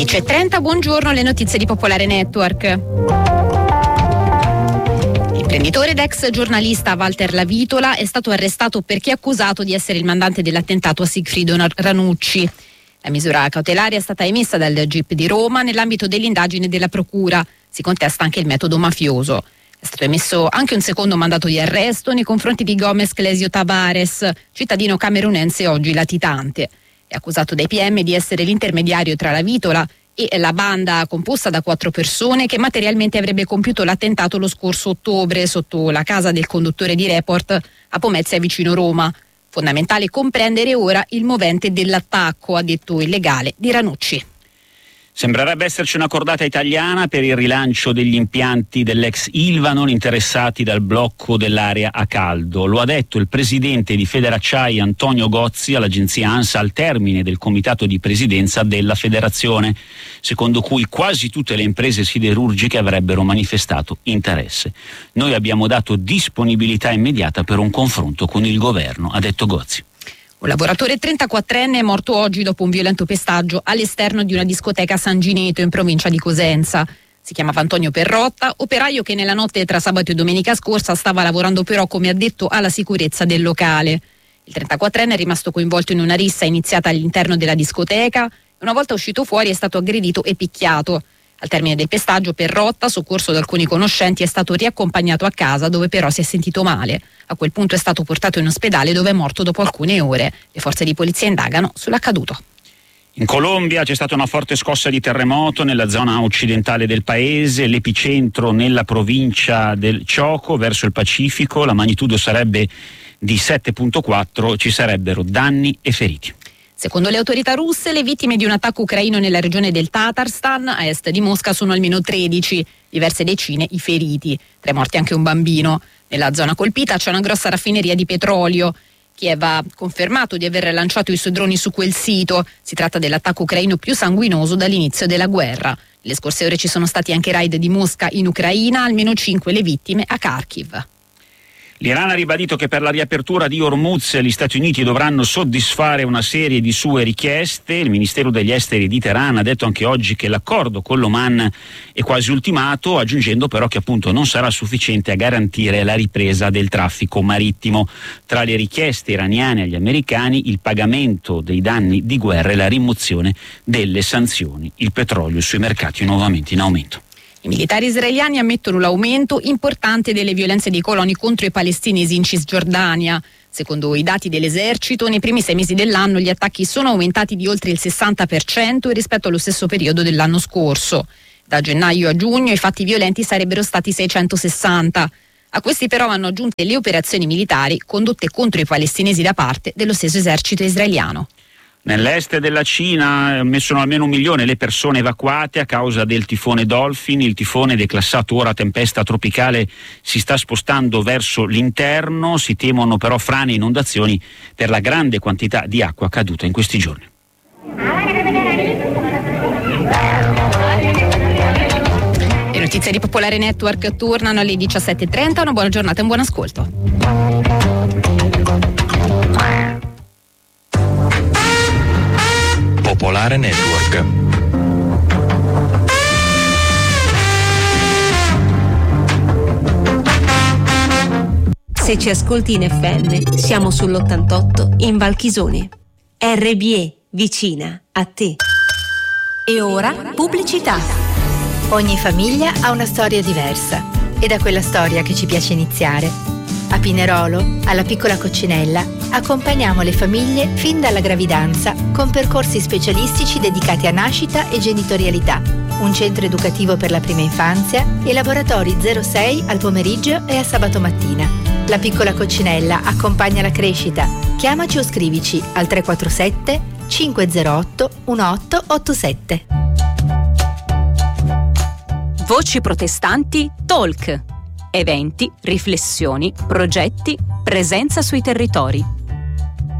11:30, buongiorno, le notizie di Popolare Network. L'imprenditore ed ex giornalista Walter Lavitola è stato arrestato perché accusato di essere il mandante dell'attentato a Sigfrido Ranucci. La misura cautelare è stata emessa dal GIP di Roma nell'ambito dell'indagine della procura. Si contesta anche il metodo mafioso. È stato emesso anche un secondo mandato di arresto nei confronti di Gomes Clesio Tavares, cittadino camerunense oggi latitante. È accusato dai PM di essere l'intermediario tra Lavitola e la banda composta da 4 persone che materialmente avrebbe compiuto l'attentato lo scorso ottobre sotto la casa del conduttore di Report a Pomezia vicino Roma. Fondamentale comprendere ora il movente dell'attacco, ha detto il legale di Ranucci. Sembrerebbe esserci una cordata italiana per il rilancio degli impianti dell'ex Ilva non interessati dal blocco dell'area a caldo. Lo ha detto il presidente di Federacciai Antonio Gozzi all'agenzia ANSA al termine del comitato di presidenza della federazione, secondo cui quasi tutte le imprese siderurgiche avrebbero manifestato interesse. Noi abbiamo dato disponibilità immediata per un confronto con il governo, ha detto Gozzi. Un lavoratore 34enne è morto oggi dopo un violento pestaggio all'esterno di una discoteca a San Gineto in provincia di Cosenza. Si chiamava Antonio Perrotta, operaio che nella notte tra sabato e domenica scorsa stava lavorando però come addetto alla sicurezza del locale. Il 34enne è rimasto coinvolto in una rissa iniziata all'interno della discoteca e una volta uscito fuori è stato aggredito e picchiato. Al termine del pestaggio Perrotta, soccorso da alcuni conoscenti, è stato riaccompagnato a casa dove però si è sentito male. A quel punto è stato portato in ospedale dove è morto dopo alcune ore. Le forze di polizia indagano sull'accaduto. In Colombia c'è stata una forte scossa di terremoto nella zona occidentale del paese, l'epicentro nella provincia del Chocó verso il Pacifico, la magnitudo sarebbe di 7.4, ci sarebbero danni e feriti. Secondo le autorità russe, le vittime di un attacco ucraino nella regione del Tatarstan, a est di Mosca, sono almeno 13, diverse decine i feriti, 3 morti anche un bambino. Nella zona colpita c'è una grossa raffineria di petrolio. Kiev ha confermato di aver lanciato i suoi droni su quel sito. Si tratta dell'attacco ucraino più sanguinoso dall'inizio della guerra. Nelle scorse ore ci sono stati anche raid di Mosca in Ucraina, almeno 5 le vittime a Kharkiv. L'Iran ha ribadito che per la riapertura di Hormuz gli Stati Uniti dovranno soddisfare una serie di sue richieste. Il Ministero degli Esteri di Teheran ha detto anche oggi che l'accordo con l'Oman è quasi ultimato, aggiungendo però che appunto non sarà sufficiente a garantire la ripresa del traffico marittimo. Tra le richieste iraniane agli americani il pagamento dei danni di guerra e la rimozione delle sanzioni. Il petrolio sui mercati è nuovamente in aumento. I militari israeliani ammettono l'aumento importante delle violenze dei coloni contro i palestinesi in Cisgiordania. Secondo i dati dell'esercito, nei primi 6 mesi dell'anno gli attacchi sono aumentati di oltre il 60% rispetto allo stesso periodo dell'anno scorso. Da gennaio a giugno i fatti violenti sarebbero stati 660. A questi però vanno aggiunte le operazioni militari condotte contro i palestinesi da parte dello stesso esercito israeliano. Nell'est della Cina sono almeno 1 milione le persone evacuate a causa del tifone Dolphin. Il tifone, declassato ora tempesta tropicale, si sta spostando verso l'interno. Si temono però frane e inondazioni per la grande quantità di acqua caduta in questi giorni. Le notizie di Popolare Network tornano alle 17:30. Una buona giornata e un buon ascolto. Popolare Network. Se ci ascolti in FM, siamo sull'88 in Valchisone. RBE, vicina a te. E ora, pubblicità. Ogni famiglia ha una storia diversa ed è quella storia che ci piace iniziare. A Pinerolo, alla Piccola Coccinella, accompagniamo le famiglie fin dalla gravidanza con percorsi specialistici dedicati a nascita e genitorialità, un centro educativo per la prima infanzia e laboratori 06 al pomeriggio e a sabato mattina. La Piccola Coccinella accompagna la crescita. Chiamaci o scrivici al 347 508 1887. Voci protestanti Talk. Eventi, riflessioni, progetti, presenza sui territori.